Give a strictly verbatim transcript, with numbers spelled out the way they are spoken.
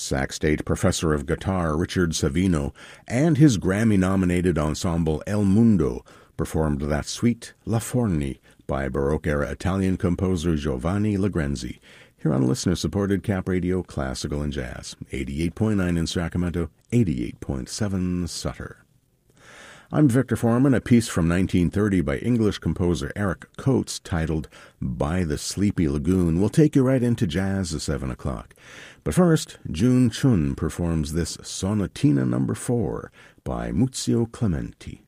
Sac State professor of guitar Richard Savino and his Grammy-nominated ensemble El Mundo performed that suite La Forni by Baroque-era Italian composer Giovanni Legrenzi, here on listener-supported Cap Radio Classical and Jazz, eighty-eight point nine in Sacramento, eighty-eight point seven Sutter. I'm Victor Foreman. A piece from nineteen thirty by English composer Eric Coates titled By the Sleepy Lagoon will take you right into jazz at seven o'clock. But first, June Chun performs this Sonatina number four by Muzio Clementi.